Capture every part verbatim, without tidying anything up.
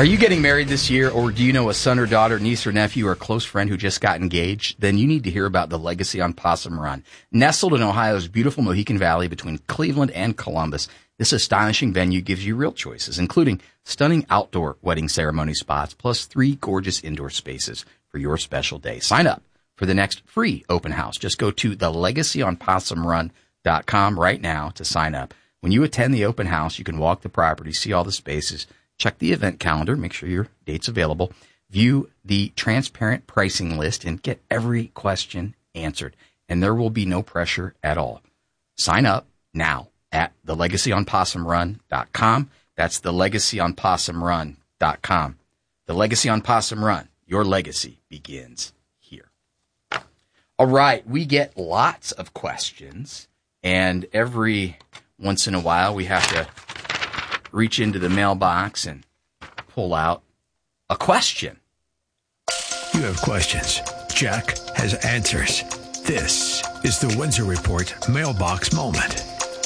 Are you getting married this year, or do you know a son or daughter, niece or nephew, or a close friend who just got engaged? Then you need to hear about the Legacy on Possum Run. Nestled in Ohio's beautiful Mohican Valley between Cleveland and Columbus, this astonishing venue gives you real choices, including stunning outdoor wedding ceremony spots, plus three gorgeous indoor spaces for your special day. Sign up for the next free open house. Just go to the legacy on possum run dot com right now to sign up. When you attend the open house, you can walk the property, see all the spaces, check the event calendar, make sure your date's available, view the transparent pricing list, and get every question answered. And there will be no pressure at all. Sign up now at the legacy on possum run dot com. That's the legacy on possum run dot com. The Legacy on Possum Run. Your legacy begins here. All right, we get lots of questions, and every once in a while we have to reach into the mailbox and pull out a question. You have questions. Jack has answers. This is the Windsor Report Mailbox Moment.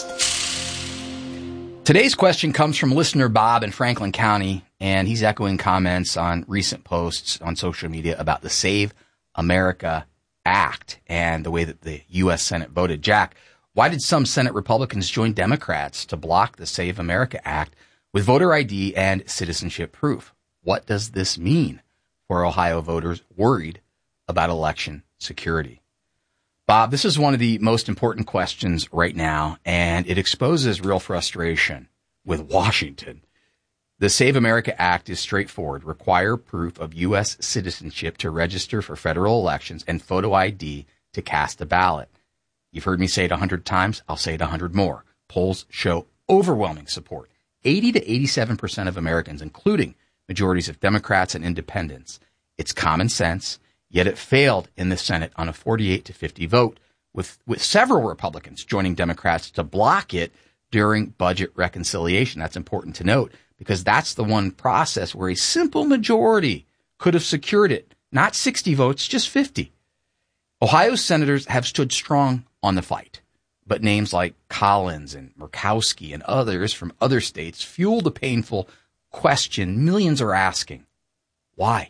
Today's question comes from listener Bob in Franklin County, and he's echoing comments on recent posts on social media about the Save America Act and the way that the U S Senate voted. Jack, why did some Senate Republicans join Democrats to block the Save America Act with voter I D and citizenship proof? What does this mean for Ohio voters worried about election security? Bob, this is one of the most important questions right now, and it exposes real frustration with Washington. The Save America Act is straightforward. Require proof of U S citizenship to register for federal elections and photo I D to cast a ballot. You've heard me say it a hundred times. I'll say it a hundred more. Polls show overwhelming support. eighty to eighty-seven percent of Americans, including majorities of Democrats and independents. It's common sense. Yet it failed in the Senate on a forty-eight to fifty vote, with, with several Republicans joining Democrats to block it during budget reconciliation. That's important to note, because that's the one process where a simple majority could have secured it. Not sixty votes, just fifty. Ohio senators have stood strong on the fight, but names like Collins and Murkowski and others from other states fuel the painful question millions are asking. Why?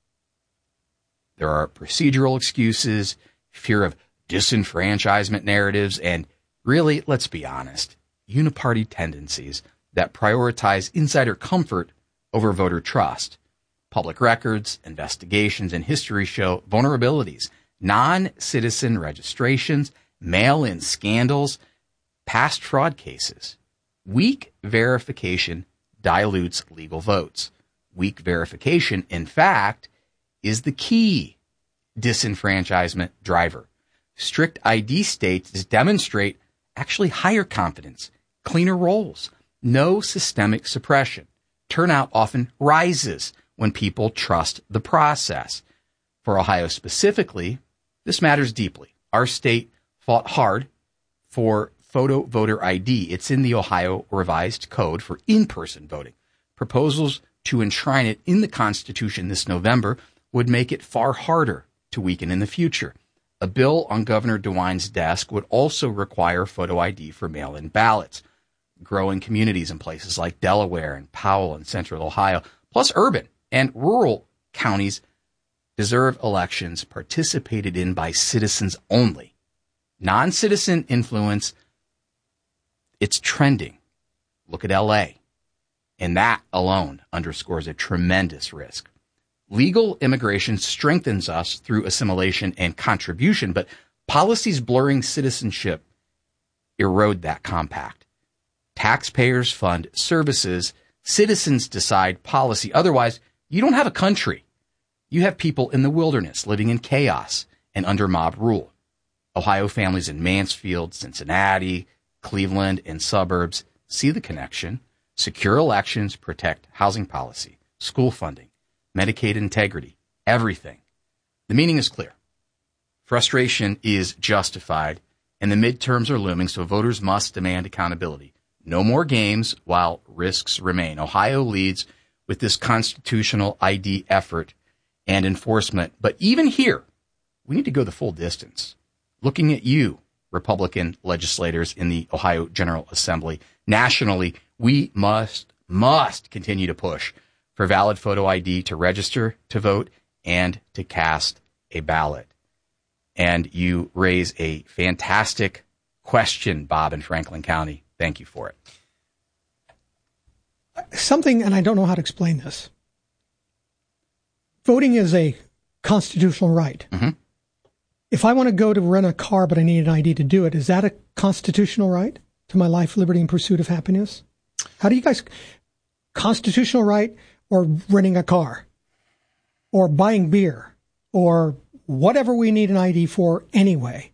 There are procedural excuses, fear of disenfranchisement narratives, and really, let's be honest, uniparty tendencies that prioritize insider comfort over voter trust. Public records, investigations, and history show vulnerabilities, non-citizen registrations, mail-in scandals, past fraud cases. Weak verification dilutes legal votes. Weak verification, in fact, is the key disenfranchisement driver. Strict I D states demonstrate actually higher confidence, cleaner rolls, no systemic suppression. Turnout often rises when people trust the process. For Ohio specifically, this matters deeply. Our state fought hard for photo voter I D. It's in the Ohio Revised Code for in-person voting. Proposals to enshrine it in the Constitution this November would make it far harder to weaken in the future. A bill on Governor DeWine's desk would also require photo I D for mail-in ballots. Growing communities in places like Delaware and Powell and Central Ohio, plus urban and rural counties, deserve elections participated in by citizens only. Non-citizen influence, it's trending. Look at L A. And that alone underscores a tremendous risk. Legal immigration strengthens us through assimilation and contribution, but policies blurring citizenship erode that compact. Taxpayers fund services, citizens decide policy. Otherwise, you don't have a country. You have people in the wilderness living in chaos and under mob rule. Ohio families in Mansfield, Cincinnati, Cleveland, and suburbs see the connection. Secure elections protect housing policy, school funding, Medicaid integrity, everything. The meaning is clear. Frustration is justified, and the midterms are looming, so voters must demand accountability. No more games while risks remain. Ohio leads with this constitutional I D effort and enforcement. But even here, we need to go the full distance. Looking at you, Republican legislators in the Ohio General Assembly, nationally, we must, must continue to push for valid photo I D to register to vote and to cast a ballot. And you raise a fantastic question, Bob, in Franklin County. Thank you for it. Something, and I don't know how to explain this. Voting is a constitutional right. Mm-hmm. If I want to go to rent a car, but I need an I D to do it, is that a constitutional right to my life, liberty, and pursuit of happiness? How do you guys, constitutional right or renting a car or buying beer or whatever we need an I D for anyway?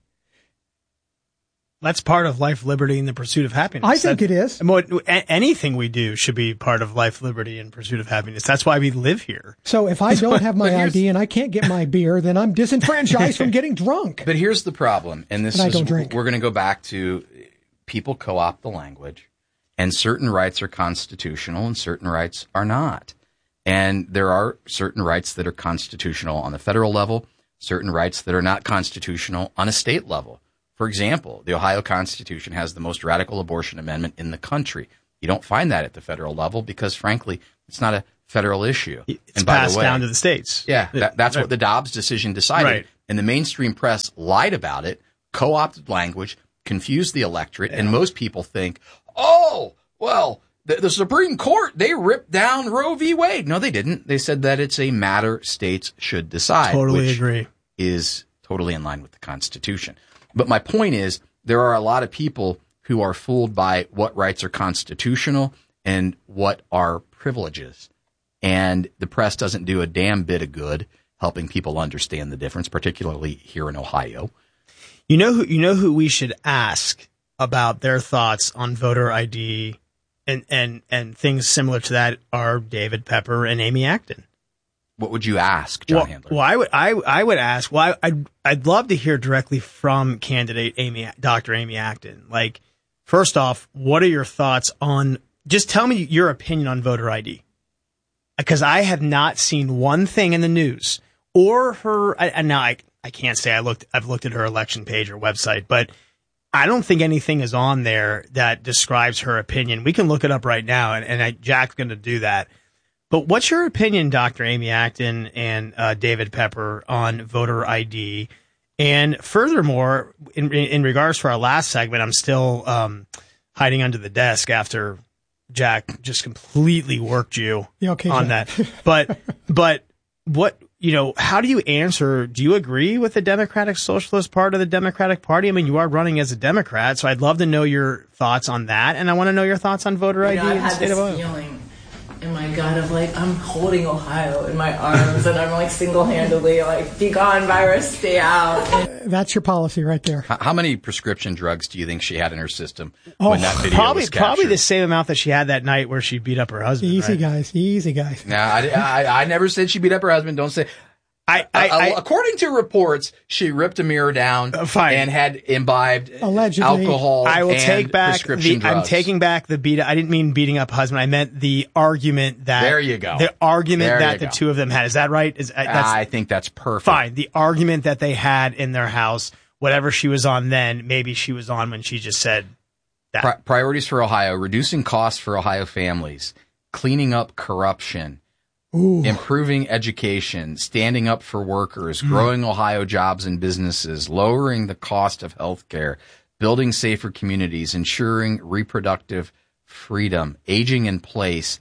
That's part of life, liberty, and the pursuit of happiness. I think that, it is. What, anything we do should be part of life, liberty, and pursuit of happiness. That's why we live here. So if I don't have my I D and I can't get my beer, then I'm disenfranchised from getting drunk. But here's the problem, and this and I is don't drink. We're going to go back to people co-opt the language, and certain rights are constitutional and certain rights are not. And there are certain rights that are constitutional on the federal level, certain rights that are not constitutional on a state level. For example, the Ohio Constitution has the most radical abortion amendment in the country. You don't find that at the federal level because, frankly, it's not a federal issue. It's and by passed the way, down to the states. Yeah, that, that's right. what the Dobbs decision decided. Right. And the mainstream press lied about it, co-opted language, confused the electorate, yeah. and most people think, oh, well, the, the Supreme Court, they ripped down Roe v. Wade. No, they didn't. They said that it's a matter states should decide. Totally which agree. Is totally in line with the Constitution. But my point is, there are a lot of people who are fooled by what rights are constitutional and what are privileges. And the press doesn't do a damn bit of good helping people understand the difference, particularly here in Ohio. You know who, you know who we should ask about their thoughts on voter I D and, and, and things similar to that are David Pepper and Amy Acton. What would you ask, John well, Handler? Well, I would, I, I would ask. Well, I, I'd, I'd love to hear directly from candidate Amy, Doctor Amy Acton. Like, first off, what are your thoughts on? Just tell me your opinion on voter I D, because I have not seen one thing in the news or her. And now I, I can't say I looked. I've looked at her election page or website, but I don't think anything is on there that describes her opinion. We can look it up right now, and, and I, Jack's going to do that. But what's your opinion, Doctor Amy Acton and uh, David Pepper, on voter I D? And furthermore, in, in regards to our last segment, I'm still um, hiding under the desk after Jack just completely worked you yeah, okay, on Jack. that. But but what you know, how do you answer? Do you agree with the Democratic Socialist part of the Democratic Party? I mean, you are running as a Democrat, so I'd love to know your thoughts on that, and I want to know your thoughts on voter I D you know, in the state of Ohio. Feeling in my gut of like I'm holding Ohio in my arms and I'm like single-handedly like be gone virus, stay out. And that's your policy right there. How, how many prescription drugs do you think she had in her system oh, when that video probably was captured? probably the same amount that she had that night where she beat up her husband. Easy right? guys, easy guys. No, I, I, I never said she beat up her husband. Don't say. I, I, uh, I, according to reports, she ripped a mirror down uh, fine. and had imbibed Allegedly. alcohol. I will and take back prescription the. drugs. I'm taking back the beat. I didn't mean beating up husband. I meant the argument that. There you go. The argument There that you the go. two of them had. Is that right? Is that's I think that's perfect. fine. The argument that they had in their house, whatever she was on then, maybe she was on when she just said that. Pri- priorities for Ohio: reducing costs for Ohio families, cleaning up corruption. Ooh. Improving education, standing up for workers, mm. growing Ohio jobs and businesses, lowering the cost of health care, building safer communities, ensuring reproductive freedom, aging in place,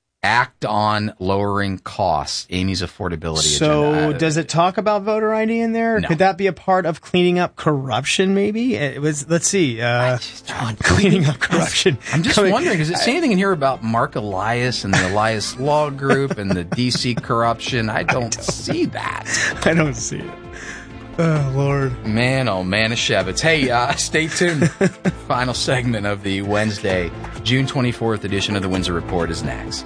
act on lowering costs, Amy's affordability so agenda. does it talk about voter I D in there? No. Could that be a part of cleaning up corruption, maybe? It was, let's see. Uh, John, cleaning up corruption. I'm just Coming, wondering, does it say anything in here about Mark Elias and the Elias Law Group and the D C corruption? I don't, I don't see that. I don't see it. Oh, Lord. Man, oh, man, of Shevitz. Hey, uh, stay tuned. Final segment of the Wednesday, June twenty-fourth edition of the Windsor Report is next.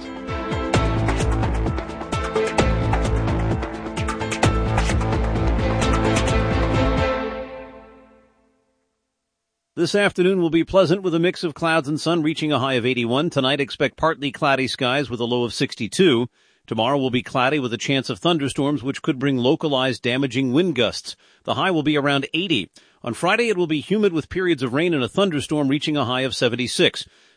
This afternoon will be pleasant with a mix of clouds and sun reaching a high of eighty-one. Tonight, expect partly cloudy skies with a low of sixty-two. Tomorrow will be cloudy with a chance of thunderstorms, which could bring localized damaging wind gusts. The high will be around eighty. On Friday, it will be humid with periods of rain and a thunderstorm reaching a high of seventy-six.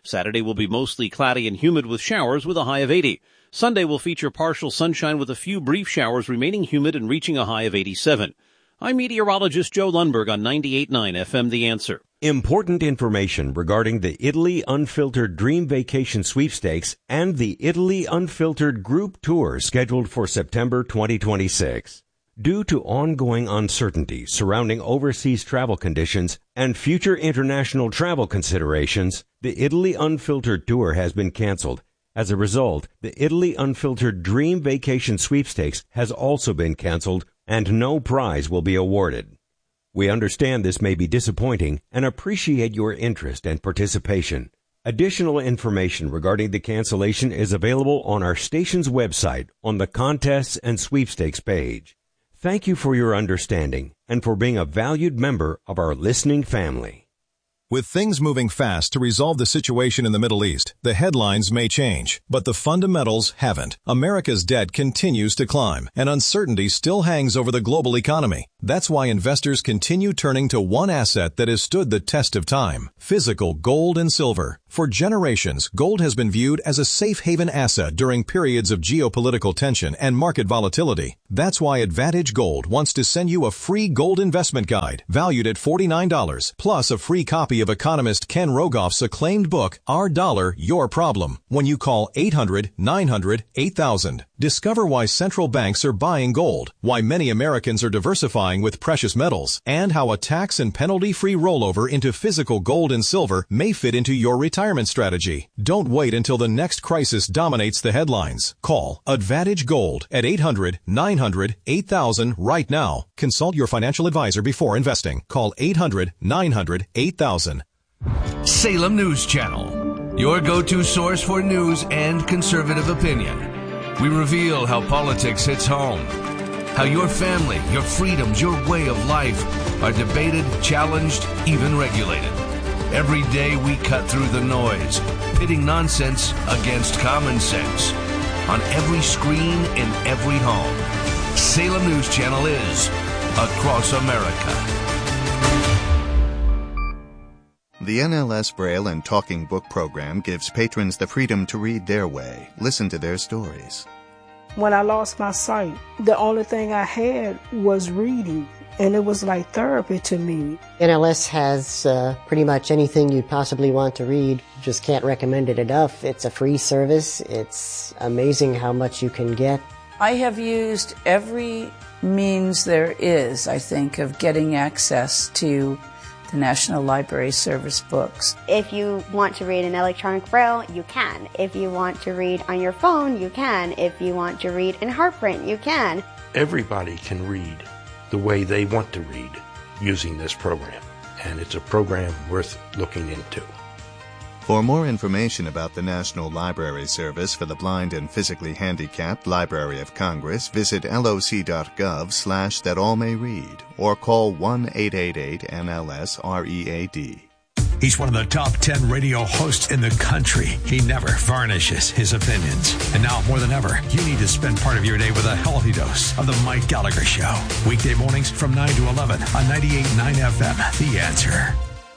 Saturday will be mostly cloudy and humid with showers with a high of eighty. Sunday will feature partial sunshine with a few brief showers remaining humid and reaching a high of eighty-seven. I'm meteorologist Joe Lundberg on ninety-eight point nine F M The Answer. Important information regarding the Italy Unfiltered Dream Vacation Sweepstakes and the Italy Unfiltered Group Tour scheduled for September twenty twenty-six. Due to ongoing uncertainty surrounding overseas travel conditions and future international travel considerations, the Italy Unfiltered Tour has been canceled. As a result, the Italy Unfiltered Dream Vacation Sweepstakes has also been canceled, and no prize will be awarded. We understand this may be disappointing and appreciate your interest and participation. Additional information regarding the cancellation is available on our station's website on the Contests and Sweepstakes page. Thank you for your understanding and for being a valued member of our listening family. With things moving fast to resolve the situation in the Middle East, the headlines may change, but the fundamentals haven't. America's debt continues to climb, and uncertainty still hangs over the global economy. That's why investors continue turning to one asset that has stood the test of time: physical gold and silver. For generations, gold has been viewed as a safe haven asset during periods of geopolitical tension and market volatility. That's why Advantage Gold wants to send you a free gold investment guide valued at forty-nine dollars, plus a free copy of economist Ken Rogoff's acclaimed book, Our Dollar, Your Problem, when you call eight hundred, nine hundred, eight thousand. Discover why central banks are buying gold, why many Americans are diversifying with precious metals, and how a tax and penalty-free rollover into physical gold and silver may fit into your retirement strategy. Don't wait until the next crisis dominates the headlines. Call Advantage Gold at eight hundred, nine hundred, eight thousand right now. Consult your financial advisor before investing. Call eight hundred, nine hundred, eight thousand. Salem News Channel, your go-to source for news and conservative opinion. We reveal how politics hits home, how your family, your freedoms, your way of life are debated, challenged, even regulated. Every day we cut through the noise, pitting nonsense against common sense. On every screen, in every home, Salem News Channel is across America. The N L S Braille and Talking Book program gives patrons the freedom to read their way, listen to their stories. When I lost my sight, the only thing I had was reading, and it was like therapy to me. N L S has uh, pretty much anything you possibly want to read. Just can't recommend it enough. It's a free service. It's amazing how much you can get. I have used every means there is, I think, of getting access to the National Library Service books. If you want to read in electronic braille, you can. If you want to read on your phone, you can. If you want to read in heartprint, you can. Everybody can read the way they want to read using this program, and it's a program worth looking into. For more information about the National Library Service for the Blind and Physically Handicapped Library of Congress, visit loc.gov slash that all may read or call one eight eight eight N L S R E A D. He's one of the top ten radio hosts in the country. He never varnishes his opinions. And now, more than ever, you need to spend part of your day with a healthy dose of The Mike Gallagher Show. Weekday mornings from nine to eleven on ninety-eight point nine F M, The Answer.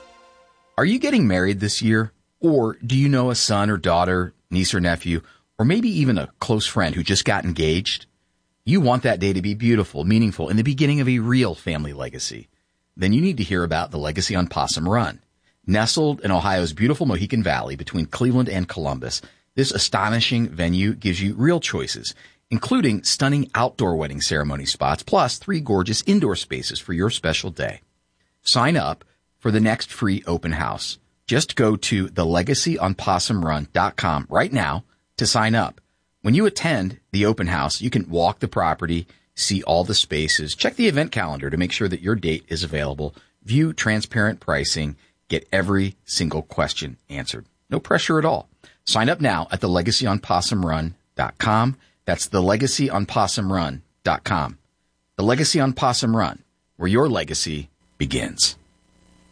Are you getting married this year? Or do you know a son or daughter, niece or nephew, or maybe even a close friend who just got engaged? You want that day to be beautiful, meaningful, and the beginning of a real family legacy. Then you need to hear about the Legacy on Possum Run. Nestled in Ohio's beautiful Mohican Valley between Cleveland and Columbus, this astonishing venue gives you real choices, including stunning outdoor wedding ceremony spots, plus three gorgeous indoor spaces for your special day. Sign up for the next free open house. Just go to the legacy on possum run dot com right now to sign up. When you attend the open house, you can walk the property, see all the spaces, check the event calendar to make sure that your date is available, view transparent pricing, get every single question answered. No pressure at all. Sign up now at the legacy on possum run dot com. That's the legacy on possum run dot com. The Legacy on Possum Run, where your legacy begins.